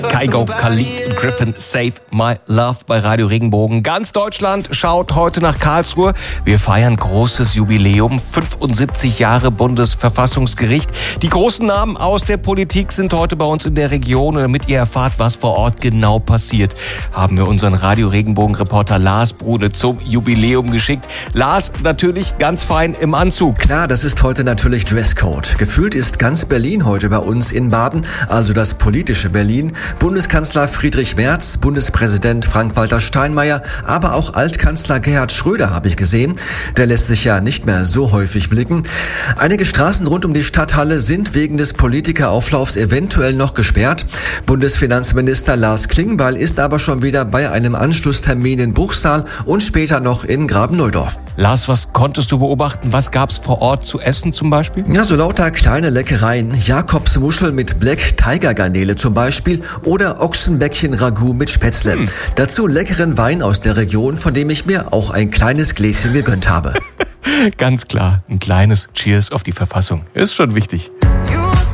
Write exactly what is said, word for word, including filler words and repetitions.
Kygo, Khalid und Griffin, Save My Love bei Radio Regenbogen. Ganz Deutschland schaut heute nach Karlsruhe. Wir feiern großes Jubiläum, fünfundsiebzig Jahre Bundesverfassungsgericht. Die großen Namen aus der Politik sind heute bei uns in der Region. Und damit ihr erfahrt, was vor Ort genau passiert, haben wir unseren Radio Regenbogen-Reporter Lars Brune zum Jubiläum geschickt. Lars, natürlich ganz fein im Anzug. Klar, das ist heute natürlich Dresscode. Gefühlt ist ganz Berlin heute bei uns in Baden, also das politische Berlin. Bundeskanzler Friedrich Merz, Bundespräsident Frank-Walter Steinmeier, aber auch Altkanzler Gerhard Schröder habe ich gesehen. Der lässt sich ja nicht mehr so häufig blicken. Einige Straßen rund um die Stadthalle sind wegen des Politikerauflaufs eventuell noch gesperrt. Bundesfinanzminister Lars Klingbeil ist aber schon wieder bei einem Anschlusstermin in Bruchsal und später noch in Graben-Neudorf. Lars, was konntest du beobachten? Was gab's vor Ort zu essen zum Beispiel? Ja, so lauter kleine Leckereien. Jakobsmuschel mit Black Tiger Garnele zum Beispiel oder Ochsenbäckchen Ragout mit Spätzle. Hm. Dazu leckeren Wein aus der Region, von dem ich mir auch ein kleines Gläschen gegönnt habe. Ganz klar, ein kleines Cheers auf die Verfassung. Ist schon wichtig.